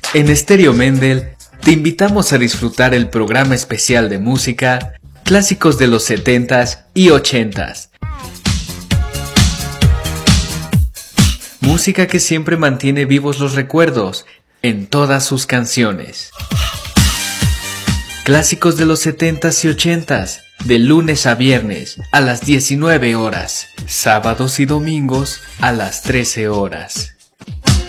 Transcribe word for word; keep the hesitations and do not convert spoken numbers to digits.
En Estéreo Mendel te invitamos a disfrutar el programa especial de música Clásicos de los setentas y ochentas. Música que siempre mantiene vivos los recuerdos en todas sus canciones. Clásicos de los setentas y ochentas, de lunes a viernes a las diecinueve horas, sábados y domingos a las trece horas.